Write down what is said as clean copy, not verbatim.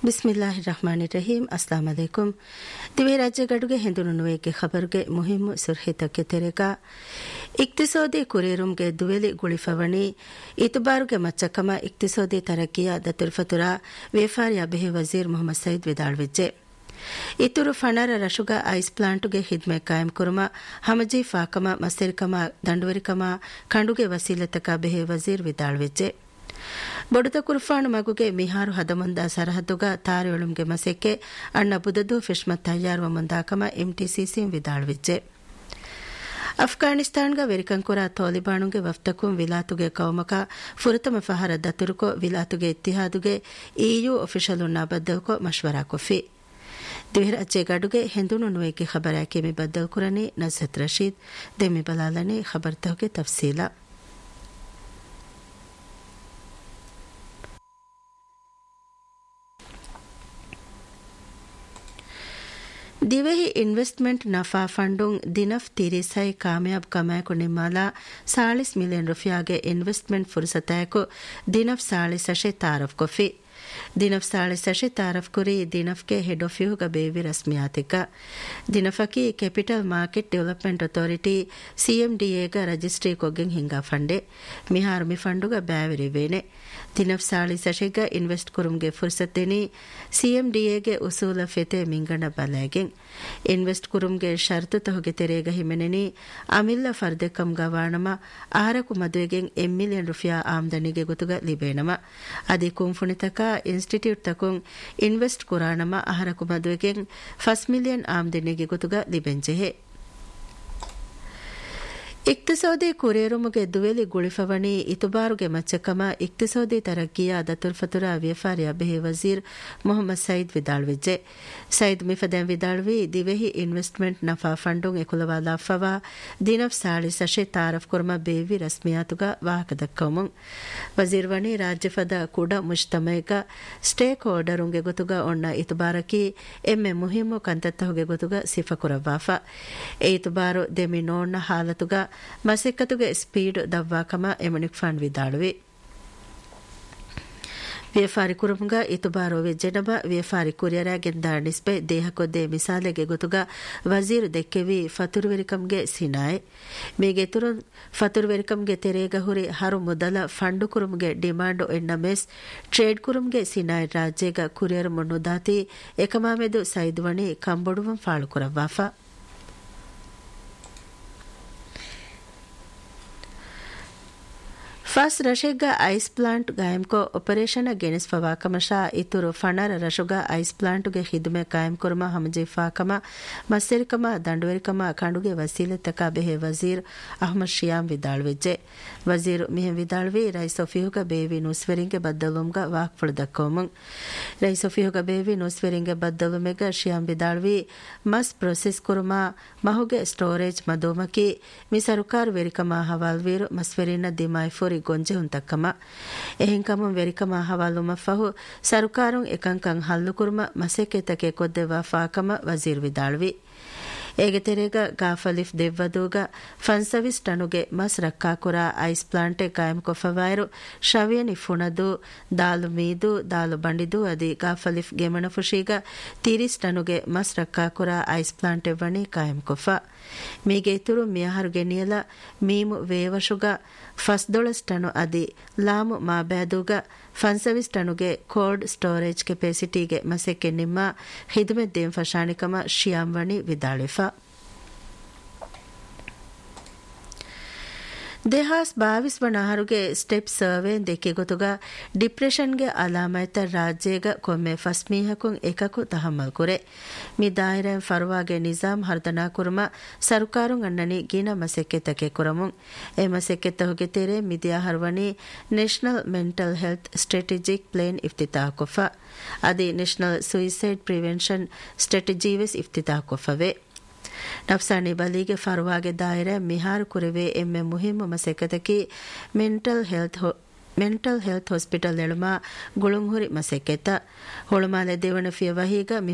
ಬಿಸ್ಮಿಲ್ಲಾಹಿರ್ರಹ್ಮಾನಿರ್ರಹೀಂ. ಅಸ್ಲಾಂ ಅಲೈಕುಂ. ದಿವೆ ರಾಜ್ಯ ಗಡುಗೆ ಹಿಂದುನುನುವೆಗೆ ಖಬರ್ಗೆ ಮುಹಿಮ್ಮು ಸುರ್ಹಿತಕ್ಕೆ ತೆರೆಗ ಇಕ್ತಿಸೋದಿ ಕುರೇರುಂಗೆ ದುವೆಲಿ ಗುಳಿಫವಣಿ ಇತುಬಾರುಗೆ ಮಚ್ಚಕಮ ಇಕ್ತಿಸೋದಿ ತರಕಿಯ ದತುಲ್ಫತುರ ವೇಫಾರಿಯ ಬೆಹೆ ವಜೀರ್ Mohammed Said ವಿದಾಳ್ವಿಜ್ಜೆ ಇತುರು ಫಣರ ರಶುಗ ice ಪ್ಲಾಂಟುಗೆ ಹಿದ್ಮೆ ಕಾಯಂ ಕುರುಮ ಹಮಜಿ ಫಾಕಮ ಮಸ್ತೆರಿಕಮ ದಂಡುವರಿಕಮ ಕಂಡುಗೆ ವಸೀಲತಕ ಬೆಹೆ ವಜೀರ್ ವಿದಾಳ್ವಿಜ್ಜೆ ಬೊಡುತ ಕುರ್ಫಾಣು ಮಗುಗೆ ಮಿಹಾರು ಹದಮುಂದ ಸರಹದ್ದುಗ ತಾರೆಯೊಳುಂಗೆ ಮಸೆಕ್ಕೆ ಅಣ್ಣ ಬುದದು ಫಿಶ್ಮತ್ ತಯ್ಯಾರುವ ಮುಂದಾಕಮ ಎಂಟಿಸಿಸಿ ವಿದಾಳ್ವಿಜ್ಜೆ ಅಫ್ಘಾನಿಸ್ತಾನ್ಗ ವೆರಿಕಂಕುರ ತಾಲಿಬಾನುಗೆ ವಫ್ತಕುಂ ವಿಲಾತುಗೆ ಕೌಮಕ ಫುರತಮ ಫಹರ ದತುರುಕೊ ವಿಲಾತುಗೆ ಇತ್ತಿಹಾದುಗೆ ಇಯು ಒಫಿಷಲುನ್ನ ಬದ್ದವಕೊ ಮಶ್ವರಾ ಕೊಫಿ ದಿವಿರಾಜ್ಯ ಗಡುಗೆ ಹಿಂದುನುನುವೆಗೆ ಖಬರಾಕಿ ಮಿ ಬದ್ದಲ್ ಕುರನಿ Najat Rashid ದೆಮಿ ಬಲಾಲನೆ ಖಬರ್ತಹುಗೆ ತಫ್ಸೀಲ ದಿವೆಹಿ investment ನಫಾ ಫಂಡುಂಗ್ ದಿನಫ್ ತಿರಿಸೈ ಕಾಮಯಾಬ್ ಕಮಾಯಕು ನಿಮ್ಮಾಲ 40 million ರುಫಿಯಾಗೆ investment ಫುರ್ಸತಾಯಕು ದಿನಫ್ 40 ತಾರಫ್ ಕೊಫಿ ದಿನಫ್ 40 ತಾರಫ್ ಕುರಿ ದಿನಫ್ಗೆ ಹೆಡ್ ಆಫ್ ಯುಗ ಬೇವಿ ರಸ್ಮಿಯಾತಿಕ ದಿನಫಕಿ capital market development authority ಸಿಎಂಡಿಎಗ registry ಕೊಗ್ಗೆಂ ಹಿಂಗಾ ಫಂಡೆ ಮಿಹಾರ್ ಮಿ ಫಂಡುಗ ಬ್ಯಾವಿರಿವೇನೆ ದಿನಫ್ 40 ಇನ್ವೆಸ್ಟ್ ಕುರುಂಗೆ ಫುರ್ಸತೆನಿ ಸಿಎಂಡಿಎಗೆ ಉಸೂಲ ಫೆತೆ ಮಿಂಗಣ ಬಲಾಗೆಂ ಇನ್ವೆಸ್ಟ್ ಕುರುಂಗೆ ಶರ್ತು ತಹುಗೆ ತೆರೆಗ ಹಿಮೆನೆನಿ ಅಮಿಲ್ಲ ಫರ್ದೆಕಂ ಗವಾಣಮ ಆಹಾರಕು ಮದುವೆಗೆಂ $1 ಮಿಲಿಯನ್ ರುಫಿಯಾ ಆಮದನಿಗೆ ಗೊತುಗ ಲಿಬೇನಮ ಅದಿ ಕುಂಫುಣಿತಕ ಇನ್ಸ್ಟಿಟ್ಯೂಟ್ ತಕುಂ ಇನ್ವೆಸ್ಟ್ ಕುರಾಣಮ ಆಹಾರಕು ಮದುವೆಗೆಂ $1 ಮಿಲಿಯನ್ ಆಮದನಿಗೆ ಗೊತುಗ ಲಿಬೆಂಜೆಹೆ ಇಕ್ತಿಸೋದಿ ಕುರೇರುಮುಗೆ ದುವೆಲಿ ಗುಳಿಫವಣಿ ಇತುಬಾರುಗೆ ಮಚ್ಚಕಮ ಇಕ್ತಿಸೋದಿ ತರಕ್ಕಿಯ ದತುಲ್ಫತುರ ವ್ಯಫಾರಿಯ ಬೆಹೆ ವಜೀರ್ Mohammed Said ವಿದಾಳ್ವಿಜ್ಜೆ Said ಮಿಫದೆಂ ವಿದಾಳ್ವಿ ದಿವೆಹಿ investment ನಫಾ ಫಂಡುಂ ಎಕುಲವಾಲ ಫವಾ ದಿನಫ್ 40 ತಾರಫ್ kurma ಬೇವಿ ರಸ್ಮಿಯಾತುಗ ವಾಹಕದಕ್ಕವಮುಂ ವಜೀರ್ ವಣಿ ರಾಜ್ಯಫದ ಕುಡ ಮುಜ್ತಮೈಕ ಸ್ಟೇಕ್ ಹೋಲ್ಡರುಂಗೆ ಗೊತುಗ ಒಣ್ಣ ಇತುಬಾರಕಿ ಎಮ್ಮೆ ಮುಹಿಮ್ಮು ಕಂತತ್ತಹುಗೆ ಗೊತುಗ ಸಿಫಕುರವಾಫ ಎ ಇತುಬಾರು ದೆಮಿ ನೋಣ್ಣ ಹಾಲತುಗ ಮಸೆಕ್ಕತುಗೆ ಸ್ಪೀಡ್ ದವ್ವಾಕಮ ಎಮನಿಕ್ ಫಂಡ್ ವಿದಾಳುವೆ ವ್ಯಾಪಾರಿ ಕುರುಮುಗ ಇತುಬಾರೋ ವೆಜ್ಜೆನಬ ವ್ಯಾಪಾರಿ ಕುರಿಯರಾಗೆಂದ ನಿಸ್ಬೆ ದೇಹಕೊದ್ದೆ ಮಿಸಾಲೆಗೆ ಗೊತುಗ ವಜೀರು ದೆಕ್ಕೆವಿ ಫತುರುವೆರಿಕಂಗೆ ಸಿನಾಯ್ ಮೇಗೆ ತುರು ಫತುರುವೆರಿಕಂಗೆ ತೆರೆಗ ಹುರಿ ಹರು ಮೊದಲ ಫಂಡು ಕುರುಮುಗೆ ಡಿಮಾಂಡು ಎಣ್ಣ mess trade ಕುರುಮುಗೆ Sinai ರಾಜ್ಯಗ courier ಮುನ್ನುದಾತಿ ಎಕಮಾಮೆದು ಸೈದ್ವಣಿ ಕಂಬೊಡುವಂ ಫಾಳು ಕುರವಾಫ ಫಸ್ ರಶೆಗ್ಗ ice plant ಗಾಯಂಕೊ operation ಗೆನಿಸ್ ಫವಾಕಮಶಾ ಇತುರು ಫಣರ ರಶುಗ ice ಪ್ಲಾಂಟುಗೆ ಹಿದುಮೆ ಕಾಯಂ ಕುರ್ಮ ಹಮಜಿ ಫಾಕಮ ಮಸ್ಸೆರಿಕಮ ದಂಡುವೆರಿಕಮ ಕಂಡುಗೆ ವಸೀಲತಕ ಬೆಹೆ ವಜೀರ್ ಅಹಮದ್ ಶಿಯಾಮ್ ವಿದಾಳ್ವಿಜ್ಜೆ ವಜೀರ್ ಮಿಹಂ ವಿದಾಳ್ವಿ ರೈಸೊಫಿಹುಗ ಬೇವಿ ನುಸ್ವೆರಿಂಗೆ ಬದ್ದಲುಮ್ಗ ವಾಕ್ಫುಳು ದಕ್ಕೋಮುಂ ರೈಸೊಫಿಹುಗ ಬೇವಿ ನುಸ್ವೆರಿಂಗೆ ಬದ್ದಲುಮೆಗ ಶಿಯಾಮ್ ವಿದಾಳ್ವಿ ಮಸ್ ಪ್ರೊಸೆಸ್ ಕುರ್ಮ ಮಹುಗೆ ಸ್ಟೋರೇಜ್ ಮದೋಮಕಿ ಮಿ ಸರುಕಾರು ವೆರಿಕಮ ಹವಾಲ್ವೀರು ಮಸ್ವೆರಿನ ದಿಮಾಯ್ಫುರಿ ಗೊಂಜೆ ಹುಂತಕ್ಕಮ ಎಹಿಂಕಮ ವೆರಿಕಮ ಹವಾಲುಮ ಫಹು ಸರುಕಾರುಂ ಎಕಂಕಂ ಹಲ್ಲುಕುರ್ಮ ಮಸೆಕೆತಕೆ ಕೊದ್ದೆವಾ ಫಾಕಮ ವಜೀರ್ ವಿದಾಳ್ವಿ ಏಗೆ ತೆರೆಗ ಗಾಫಲಿಫ್ ದೆವ್ವದೂಗ ಫನ್ಸವಿಸ್ ಟನುಗೆ ಮಸ್ ರಕ್ಕಾಕುರ ಐಸ್ ಪ್ಲಾಂಟೆ ಕಾಯಂ ಕೊಫವಾಯರು ಶವಿಯನಿ ಫುಣದು ದಾಲು ಮೀದು ದಾಲು ಬಂಡಿದು ಅದಿ ಗಾಫಲಿಫ್ ಗೆಮಣ ಫುಶೀಗ 30 ಟನುಗೆ ಮಸ್ ರಕ್ಕಾಕುರ ಐಸ್ ಪ್ಲಾಂಟೆ ವಣಿ ಕಾಯಂ ಕೊಫ ಮೀಗೆ ಇತುರು ಮಿಯಾಹರು ಗೆನಿಯಲ ಮೀಮು ವೇವಶುಗ ಫಸ್ದೊಳಸ್ ಟನು ಅದಿ ಲಾಮು ಮಾಬ್ಯಾದೂಗ ಫನ್ಸವಿಸ್ ಟನುಗೆ ಕೋಲ್ಡ್ ಸ್ಟೋರೇಜ್ ಕೆಪಾಸಿಟಿಗೆ ಮಸೆಕ್ಕೆ ನಿಮ್ಮ ಹಿದುಮೆ ದೇಂ ಫಶಾಣಿಕಮ ಶಿಯಾಂ ವಣಿ ವಿದಾಳಿಫ ದೇಹಾಸ್ 22 ವಣಾಹರುಗೆ step survey ದೆಕ್ಕೆ ಗೊತುಗ ಡಿಪ್ರೆಷನ್ಗೆ ಅಲಾಮೈತ ರಾಜ್ಯಗ ಕೊಮ್ಮೆ ಫಸ್ಮೀಹಕುಂ ಏಕಕು ತಹಮ್ಮಲ್ ಕುರೆ me ದಾಯಿರಂ ಫರ್ವಾಗೆ Nizam ಹರ್ದನಾ kurma ಸರ್ಕಾರುಂ ಅನ್ನನಿ ಗಿನ ಮಸೆಕ್ಕೆ ತಕೆ ಕುರಮುಂ A ಮಸೆಕ್ಕೆ ತಹುಗೆ ತೆರೆ ಮಿದಿಯಾ ಹರ್ವಣಿ national mental health strategic plan ಇಫ್ತಿತಾ ಕೊಫ ಅದಿ ನ್ಯಾಷನಲ್ ಸುಯಿಸೈಡ್ ಪ್ರಿವೆನ್ಷನ್ ಸ್ಟ್ರಾಟಜಿವೆಸ್ ಇಫ್ತಿತಾ ಕೊಫವೆ ನಫ್ಸಾನಿ ಬಲಿಗೆ ಫರ್ವಾಗೆ ದಾಯಿರೆ ಮಿಹಾರು ಕುರೆವೆ ಎಮ್ಮೆ ಮುಹಿಮ್ಮು ಮಸೆಕತಕಿ ಮೆಂಟಲ್ ಹೆಲ್ತ್ ಹಾಸ್ಪಿಟಲ್ ಎಳುಮ ಗುಳುಂಹುರಿ ಮಸೆಕೆತ ಹೊಳುಮಾಲೆ ದೇವಣ ಫಿಯ ವಹೀಗ